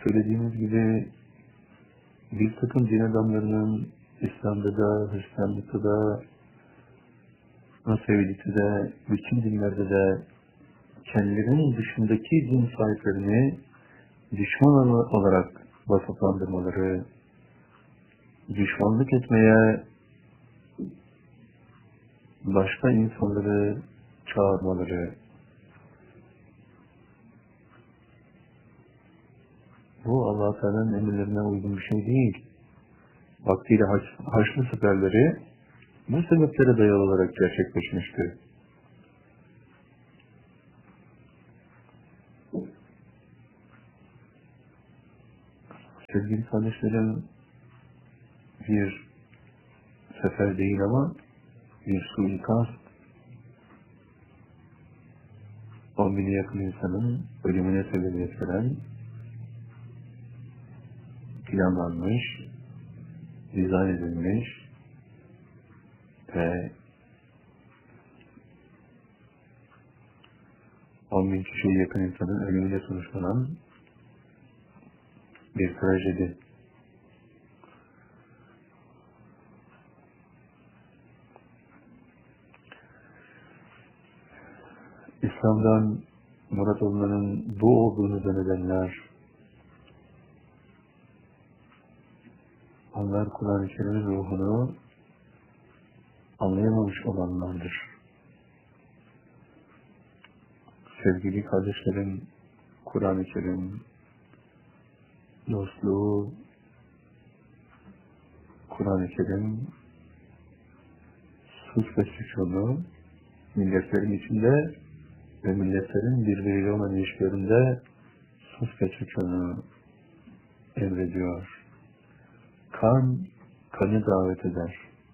söylediğimiz gibi bir takım din adamlarının İslam'da da, Hristiyanlıkta da, Nasevili'de de, bütün dinlerde de kendilerinin dışındaki din sahiplerini düşman olarak vasıflandırmaları, düşmanlık etmeye başka insanları çağırmaları, bu Allah-u Teala'nın emirlerine uygun bir şey değil. Vaktiyle Haçlı seferleri bu sebeplere dayalı olarak gerçekleşmişti. Sevgili kardeşlerim, bir sefer değil ama bir suikast, 10.000'e yakın insanın ölümüne sebebiyet veren, planlanmış, dizayn edilmiş ve 10.000 kişiye yakın insanın ölümüne sonuçlanan bir trajedi. İslam'dan murat olmanın bu olduğunu zannedenler, onlar Kur'an-ı Kerim'in ruhunu anlayamamış olanlardır. Sevgili kardeşlerim, Kur'an-ı Kerim, dostluğu, Kur'an-ı Kerim, suç ve suçunu milletlerin içinde ve milletlerin birbiriyle olan ilişkilerinde suç ve suçunu emrediyor. Kanı davet eder.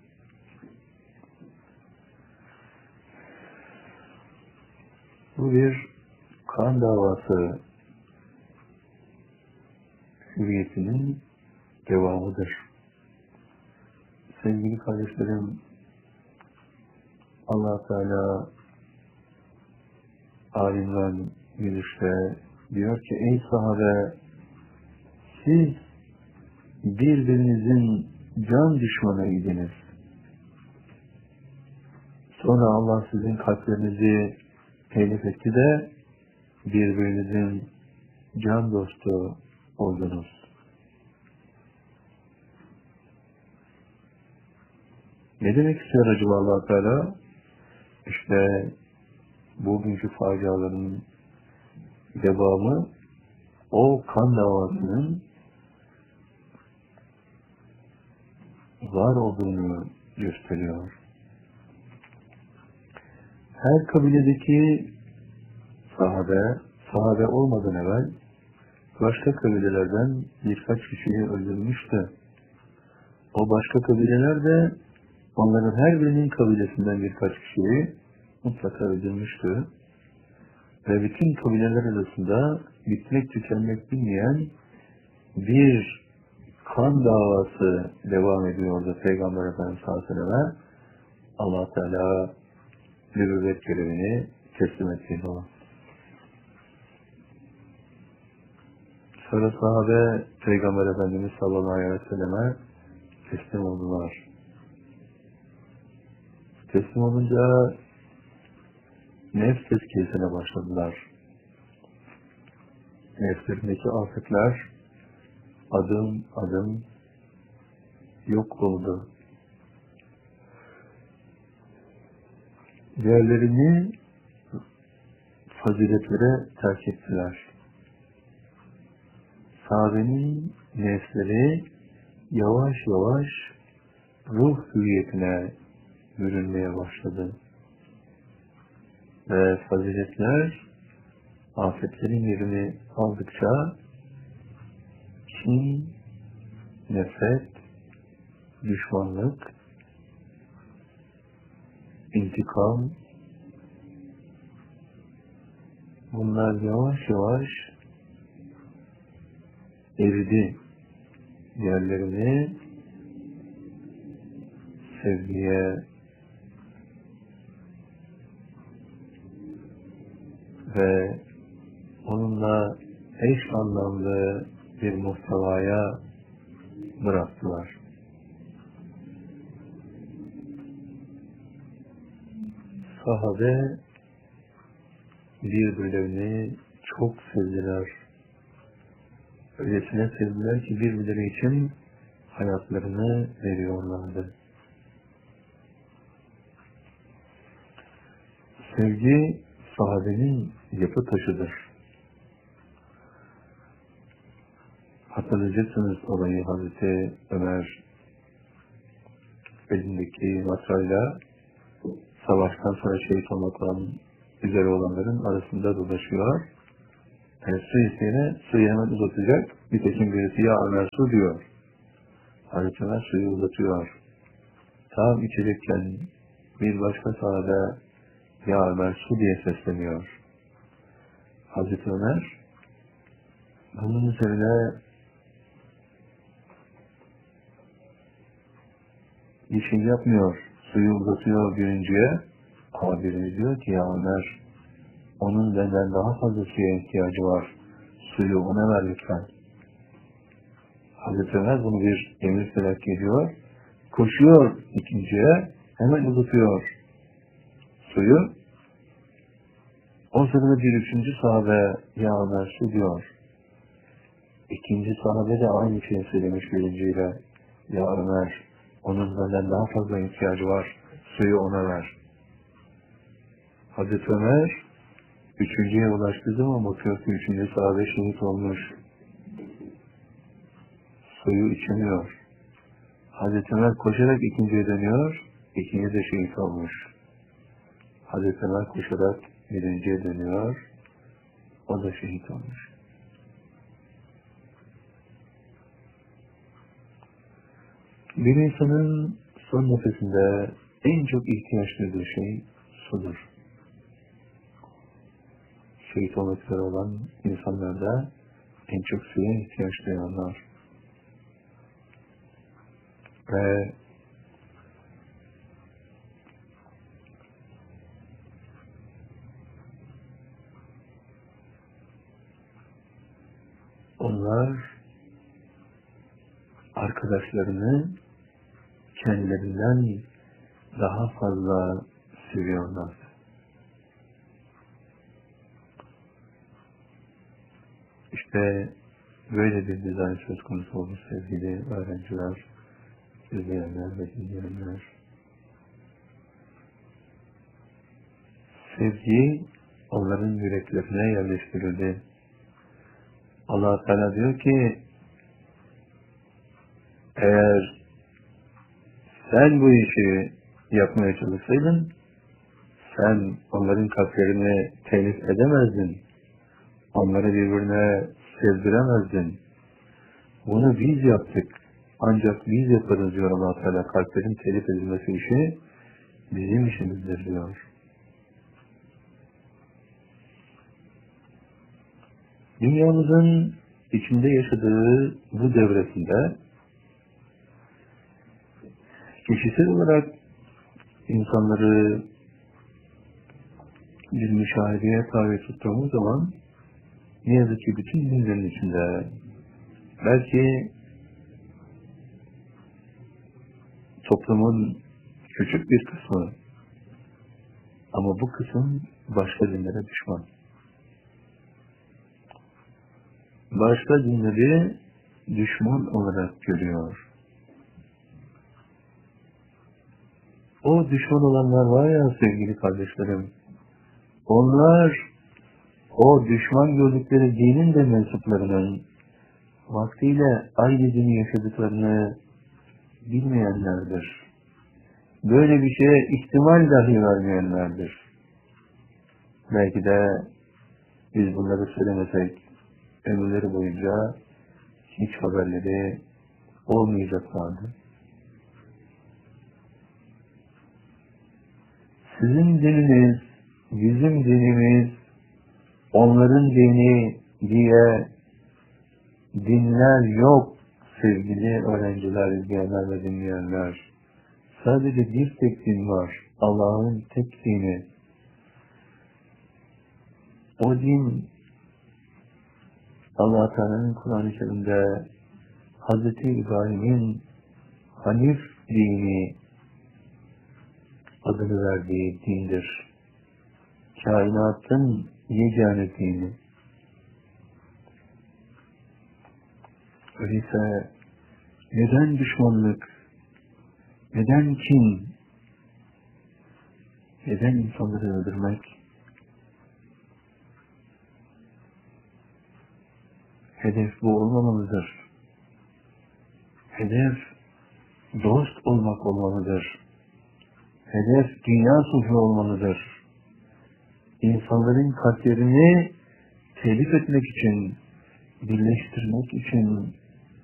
Bu bir kan davası hürriyetinin devamıdır. Sevgili kardeşlerim, Allah Teala alimden yürüyüşte diyor ki, ey sahabe, siz birbirinizin can düşmanıydınız. Sonra Allah sizin kalplerinizi telif etti de birbirinizin can dostu oldunuz. Ne demek istiyor acaba Allah Teala? İşte bugünkü faciaların devamı o kan davasının var olduğunu gösteriyor. Her kabiledeki sahabe olmadan evvel başka kabilelerden birkaç kişiyi öldürmüştü. O başka kabileler de onların her birinin kabilesinden birkaç kişiyi mutlaka öldürmüştü. Ve bütün kabileler arasında bitmek tükenmek bilmeyen bir kan davası devam ediyordu Peygamber Efendimiz sallallahu aleyhi ve selleme. Allah Teala nübüvvet görevini teslim etti ona. Sonra sahabe Peygamber Efendimiz sallallahu aleyhi ve selleme teslim oldular. Teslim olunca nefs tezkiyesine başladılar. Nefslerindeki afetler adım adım yok oldu. Değerlerini faziletlere terk ettiler. Sahabenin nefsleri yavaş yavaş ruh hüviyetine bürünmeye başladı. Ve faziletler afetlerin yerini aldıkça kin, nefret, düşmanlık, intikam, bunlar yavaş yavaş eridi. Yerlerini sevgiye ve onunla eş anlamlı bir muhtevaya bıraktılar. Sahabe birbirlerini çok sevdiler. Öylesine sevdiler ki birbirleri için hayatlarını veriyorlardı. Sevgi sahabenin yapı taşıdır. Hatırlayacaksınız olayı, Hazreti Ömer elindeki masayla savaştan sonra şehit olmakla üzere olanların arasında dolaşıyor. Su isteyene suyu hemen uzatacak. Nitekim birisi ya Ömer su diyor. Hazreti Ömer suyu uzatıyor. Tam içecekken bir başka sahabe ya Ömer su diye sesleniyor. Hazreti Ömer bunun üzerine bir şey yapmıyor. Suyu uzatıyor birinciye. Ama birinci diyor ki ya Ömer, onun benden daha fazla suya ihtiyacı var. Suyu ona ver lütfen. Hazreti Ömer bunu bir emir telakki ediyor. Koşuyor ikinciye, hemen uzatıyor suyu. O sırada bir üçüncü sahabe ya Ömer su diyor. İkinci sahabe de aynı şeyi söylemiş birinciyle. Ya Ömer, onun benden daha fazla ihtiyacı var. Suyu ona ver. Hazreti Ömer üçüncüye ulaştığı zaman bakıyor ki üçüncü sahabe şehit olmuş. Suyu içemiyor. Hazreti Ömer koşarak ikinciye dönüyor. İkinci de şehit olmuş. Hazreti Ömer koşarak birinciye dönüyor. O da şehit olmuş. Bir insanın son nefesinde en çok ihtiyaç duyduğu şey sudur. Şehit olmak üzere olan insanlarda en çok suya ihtiyaç duyanlar. Ve onlar arkadaşlarını kendilerinden daha fazla seviyorlar. İşte böyle bir dizayn söz konusu olmuş sevgili öğrenciler, izleyenler ve dinleyenler. Sevgi onların yüreklerine yerleştirildi. Allah Teala diyor ki eğer sen bu işi yapmaya çalışsaydın sen onların kalplerini telif edemezdin. Onları birbirine sevdiremezdin. Bunu biz yaptık. Ancak biz yaparız diyor Allah Teala. Kalplerin telif edilmesi işi bizim işimizdir diyor. Dünyamızın içinde yaşadığı bu devresinde kişisel olarak insanları bir müşahedeye tabi tuttuğumuz zaman ne yazık ki bütün dinlerin içinde belki toplumun küçük bir kısmı ama bu kısım başka dinlere düşman. Başka dinleri düşman olarak görüyor. O düşman olanlar var ya sevgili kardeşlerim, onlar o düşman gördükleri dinin de mensuplarının vaktiyle aynı dini yaşadıklarını bilmeyenlerdir. Böyle bir şeye ihtimal dahi vermeyenlerdir. Belki de biz bunları söylemesek ömürleri boyunca hiç haberleri olmayacaklardı. Sizin dininiz, bizim dinimiz, onların dini diye dinler yok sevgili öğrenciler, izleyenler ve dinleyenler. Sadece bir tek din var. Allah'ın tek dini. O din Allah Teala'nın Kur'an-ı Kerim'de Hz. İbrahim'in Hanif dini adını verdiği dindir. Kainatın yegane dini. Öyleyse neden düşmanlık, neden kin, neden insanları öldürmek? Hedef bu olmamalıdır. Hedef dost olmak olmalıdır. Hedef dünya sulhu olmalıdır. İnsanların kalplerini telif etmek için, birleştirmek için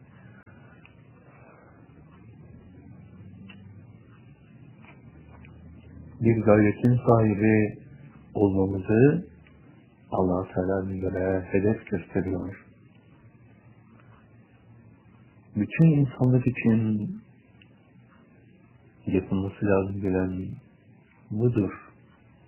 bir gayretin sahibi olmamızı Allah-u Teala bizlere hedef gösteriyor. Bütün insanlık için yapılması lazım gelen budur.